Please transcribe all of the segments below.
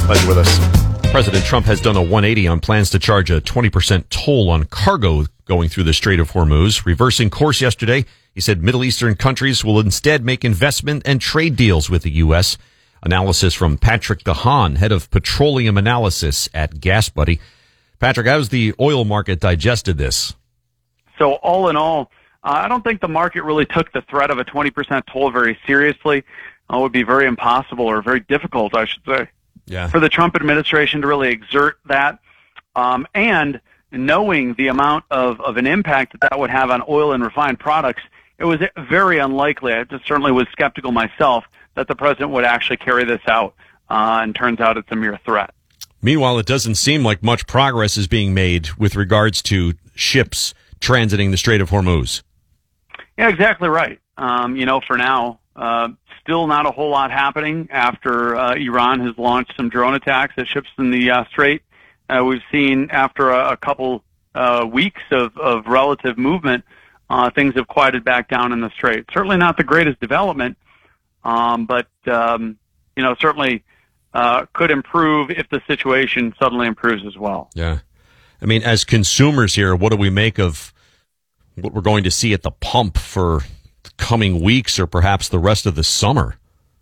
Glad you're with us. President Trump has done a 180 on plans to charge a 20% toll on cargo going through the Strait of Hormuz. Reversing course yesterday, he said Middle Eastern countries will instead make investment and trade deals with the U.S. Analysis from Patrick DeHaan, head of petroleum analysis at GasBuddy. Patrick, how's the oil market digested this? So all in all, I don't think the market really took the threat of a 20% toll very seriously. It would be very impossible or very difficult, I should say, for the Trump administration to really exert that. And knowing the amount of an impact that would have on oil and refined products, it was very unlikely, I just certainly was skeptical myself, that the president would actually carry this out. And turns out it's a mere threat. Meanwhile, it doesn't seem like much progress is being made with regards to ships transiting the Strait of Hormuz. Yeah, exactly right. For now, still not a whole lot happening after Iran has launched some drone attacks at ships in the Strait. We've seen after a couple weeks of relative movement, things have quieted back down in the Strait. Certainly not the greatest development, but certainly could improve if the situation suddenly improves as well. Yeah. I mean, as consumers here, what do we make of what we're going to see at the pump for the coming weeks or perhaps the rest of the summer?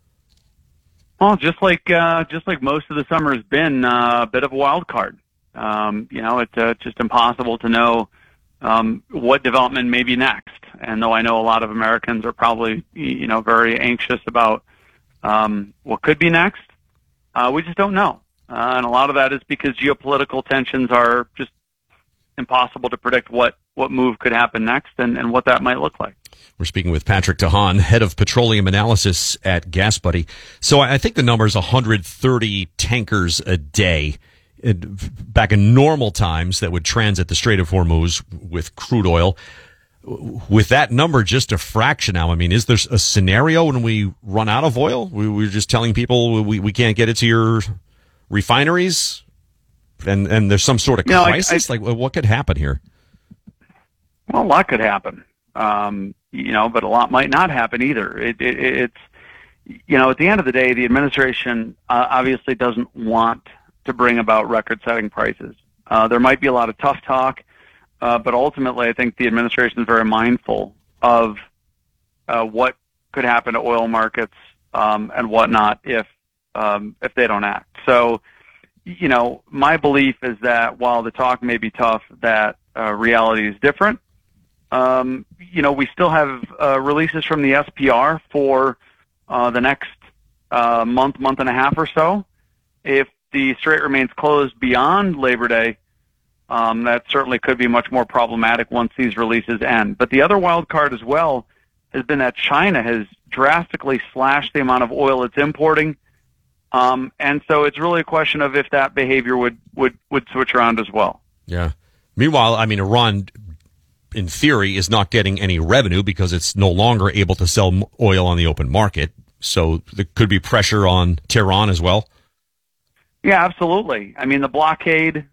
Well, just like most of the summer has been a bit of a wild card. It's just impossible to know what development may be next. And though I know a lot of Americans are probably very anxious about what could be next, we just don't know. And a lot of that is because geopolitical tensions are just impossible to predict what move could happen next and what that might look like. We're speaking with Patrick DeHaan, head of petroleum analysis at GasBuddy. So I think the number is 130 tankers a day back in normal times that would transit the Strait of Hormuz with crude oil. With that number just a fraction now, I mean, is there a scenario when we run out of oil? We're just telling people we can't get it to your refineries, and there's some sort of crisis? What could happen here? Well, a lot could happen, but a lot might not happen either. It's at the end of the day, the administration obviously doesn't want to bring about record-setting prices. There might be a lot of tough talk, but ultimately I think the administration is very mindful of what could happen to oil markets and whatnot if they don't act. So, my belief is that while the talk may be tough, that reality is different. We still have releases from the SPR for the next month and a half or so. If the Strait remains closed beyond Labor Day, that certainly could be much more problematic once these releases end. But the other wild card as well has been that China has drastically slashed the amount of oil it's importing. And so it's really a question of if that behavior would switch around as well. Yeah. Meanwhile, I mean, Iran, in theory, is not getting any revenue because it's no longer able to sell oil on the open market. So there could be pressure on Tehran as well. Yeah, absolutely. I mean, the blockade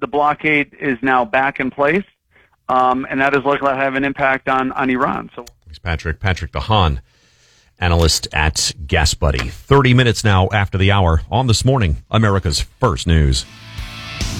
is now back in place, and that is likely to have an impact on Iran. So, thanks, Patrick DeHaan, analyst at GasBuddy. 30 minutes now after the hour on This Morning, America's First News.